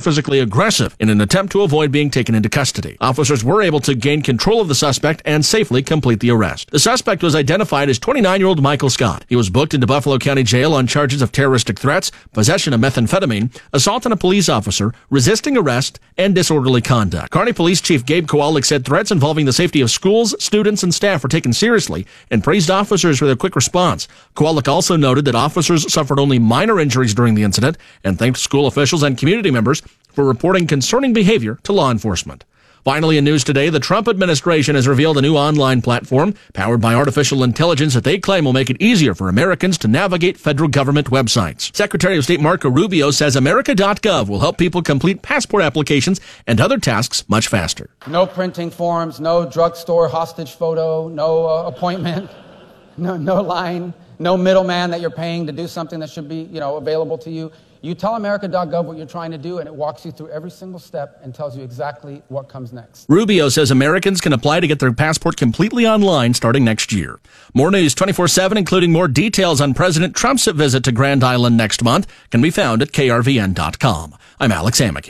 physically aggressive in an attempt to avoid being taken into custody. Officers were able to gain control of the suspect and safely complete the arrest. The suspect was identified as 29-year-old Michael Scott. He was booked into Buffalo County Jail on charges of terroristic threats, possession of methamphetamine, assault on a police officer, resisting arrest, and disorderly conduct. Kearney Police Chief Gabe Kowalik said threats involving the safety of schools, students, and staff were taken seriously and praised officers for their quick response. Kowalik also noted that officers suffered only minor injuries during the incident and thanked school officials and community members for reporting concerning behavior to law enforcement. Finally, in news today, the Trump administration has revealed a new online platform powered by artificial intelligence that they claim will make it easier for Americans to navigate federal government websites. Secretary of State Marco Rubio says America.gov will help people complete passport applications and other tasks much faster. No printing forms, no drugstore hostage photo, no appointment, no line, no middleman that you're paying to do something that should be, available to you. You tell America.gov what you're trying to do, and it walks you through every single step and tells you exactly what comes next. Rubio says Americans can apply to get their passport completely online starting next year. More news 24/7, including more details on President Trump's visit to Grand Island next month, can be found at krvn.com. I'm Alex Amicky.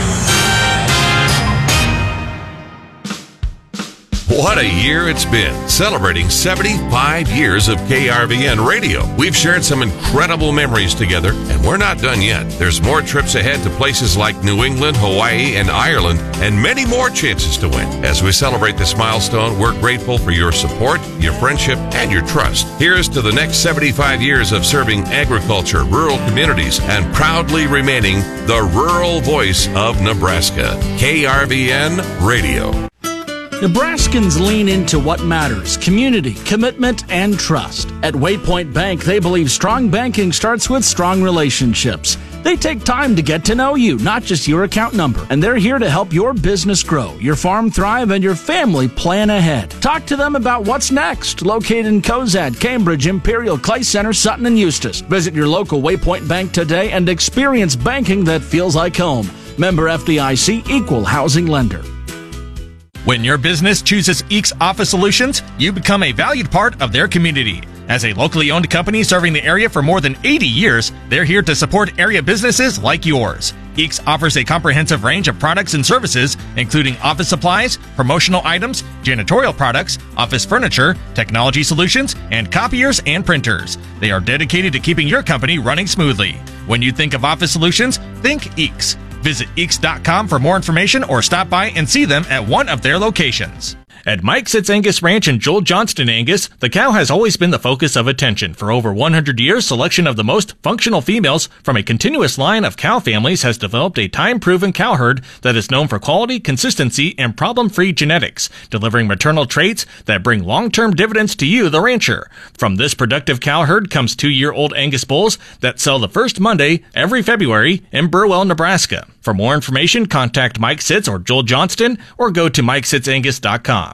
What a year it's been, celebrating 75 years of KRVN radio. We've shared some incredible memories together, and we're not done yet. There's more trips ahead to places like New England, Hawaii, and Ireland, and many more chances to win. As we celebrate this milestone, we're grateful for your support, your friendship, and your trust. Here's to the next 75 years of serving agriculture, rural communities, and proudly remaining the rural voice of Nebraska. KRVN Radio. Nebraskans lean into what matters: community, commitment, and trust. At Waypoint Bank, they believe strong banking starts with strong relationships. They take time to get to know you, not just your account number. And they're here to help your business grow, your farm thrive, and your family plan ahead. Talk to them about what's next. Located in Cozad, Cambridge, Imperial, Clay Center, Sutton, and Eustis. Visit your local Waypoint Bank today and experience banking that feels like home. Member FDIC, Equal Housing Lender. When your business chooses Eeks Office Solutions, you become a valued part of their community. As a locally owned company serving the area for more than 80 years, they're here to support area businesses like yours. Eeks offers a comprehensive range of products and services, including office supplies, promotional items, janitorial products, office furniture, technology solutions, and copiers and printers. They are dedicated to keeping your company running smoothly. When you think of office solutions, think Eeks. Visit Eeks.com for more information or stop by and see them at one of their locations. At Mike Sitz Angus Ranch in Joel Johnston Angus, the cow has always been the focus of attention. For over 100 years, selection of the most functional females from a continuous line of cow families has developed a time-proven cow herd that is known for quality, consistency, and problem-free genetics, delivering maternal traits that bring long-term dividends to you, the rancher. From this productive cow herd comes 2-year-old Angus bulls that sell the first Monday every February in Burwell, Nebraska. For more information, contact Mike Sitz or Joel Johnston or go to MikeSitzAngus.com.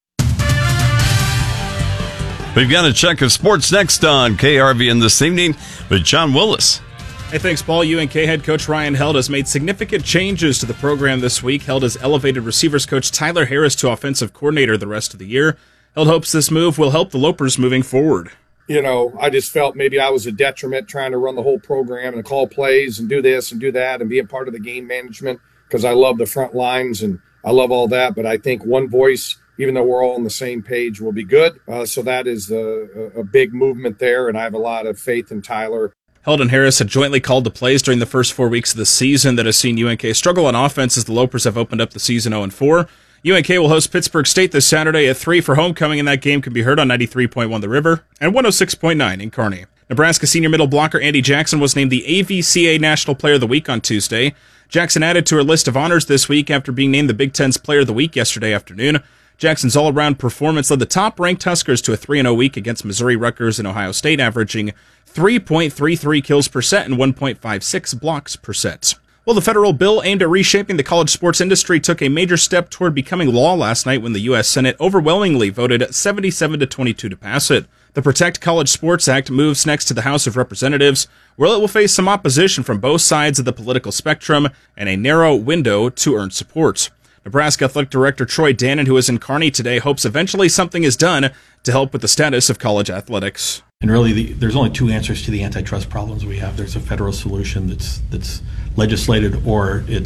We've got a check of sports next on KRVN this evening with John Willis. Hey, thanks, Paul. UNK head coach Ryan Held has made significant changes to the program this week. Held has elevated receivers coach Tyler Harris to offensive coordinator the rest of the year. Held hopes this move will help the Lopers moving forward. I just felt maybe I was a detriment trying to run the whole program and call plays and do this and do that and be a part of the game management because I love the front lines and I love all that. But I think one voice, even though we're all on the same page, will be good. So that is a big movement there, and I have a lot of faith in Tyler. Held and Harris had jointly called the plays during the first 4 weeks of the season that has seen UNK struggle on offense as the Lopers have opened up the season 0-4. UNK will host Pittsburgh State this Saturday at 3 for homecoming, and that game can be heard on 93.1 The River and 106.9 in Kearney. Nebraska senior middle blocker Andy Jackson was named the AVCA National Player of the Week on Tuesday. Jackson added to her list of honors this week after being named the Big Ten's Player of the Week yesterday afternoon. Jackson's all-around performance led the top-ranked Huskers to a 3-0 week against Missouri, Rutgers, and Ohio State, averaging 3.33 kills per set and 1.56 blocks per set. Well, the federal bill aimed at reshaping the college sports industry took a major step toward becoming law last night when the U.S. Senate overwhelmingly voted 77-22 to pass it. The Protect College Sports Act moves next to the House of Representatives, where it will face some opposition from both sides of the political spectrum and a narrow window to earn support. Nebraska Athletic Director Troy Dannon, who is in Kearney today, hopes eventually something is done to help with the status of college athletics. And really, there's only two answers to the antitrust problems we have. There's a federal solution that's legislated, or it's